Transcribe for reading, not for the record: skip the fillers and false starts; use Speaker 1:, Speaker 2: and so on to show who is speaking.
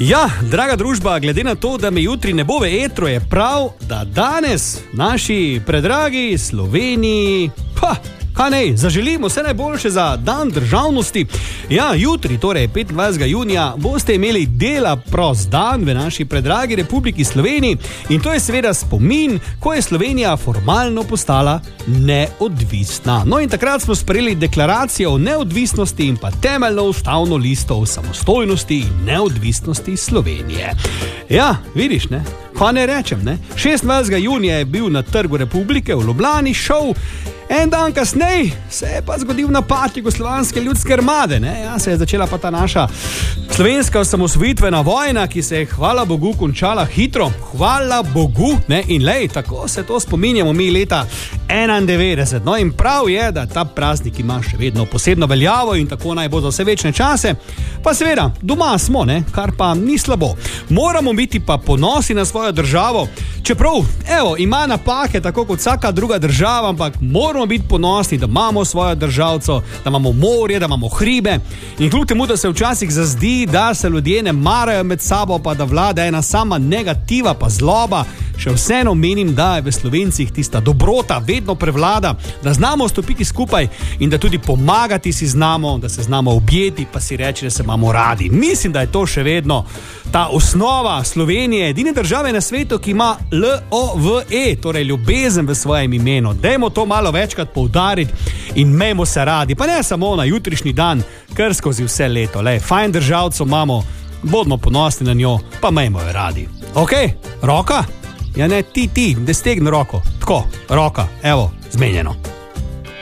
Speaker 1: Ja, draga družba, glede na to, da me jutri ne bo v etru, je prav, da danes naši predragi Sloveniji, kaj ne, zaželimo vse najboljše za dan državnosti. Ja, jutri, torej 25. junija, boste imeli dela prost dan v naši predragi Republiki Sloveniji in to je seveda spomin, ko je Slovenija formalno postala neodvisna. No in takrat smo sprejeli deklaracijo o neodvisnosti in pa temeljno ustavno listo o samostojnosti in neodvisnosti Slovenije. Ja, vidiš, ne? Pa ne rečem, ne? 26. junija je bil na Trgu Republike v Ljubljani šov. En dan kasneje se je pa zgodil napad Jugoslovanske ljudske armade. Ja, se je začela pa ta naša slovenska osamosvojitvena vojna, ki se je, hvala Bogu, končala hitro. Hvala Bogu, ne? In lej, tako se to spominjamo mi leta 91. No in prav je, da ta praznik ima še vedno posebno veljavo in tako naj bo za vse večne čase. Pa seveda, doma smo, ne? Kar pa ni slabo. Moramo biti pa ponosni na svojo državo. Čeprav, ima napake, tako kot vsaka druga država, ampak moramo biti ponosni, da imamo svojo državco, da imamo morje, da imamo hribe. In kljub temu, da se včasih zazdi, da se ljudje ne marajo med sabo, pa da vlada ena sama negativa pa zloba, še vseeno menim, da je v Slovencih tista dobrota vedno prevlada, da znamo stopiti skupaj in da tudi pomagati si znamo, da se znamo objeti, pa si reči, da se imamo radi. Mislim, da je to še vedno ta osnova Slovenije, edine države na svetu, ki ima L-O-V-E, torej ljubezen v svojem imenu. Dajmo to malo večkrat poudariti in imejmo se radi, pa ne samo na jutrišnji dan, kar skozi vse leto. Lej, fajn državco imamo, bodimo ponosni na njo, pa imejmo jo radi. Ok, roka? Ja ne, ti, da stegni roko. Tako, roka, evo, zmenjeno.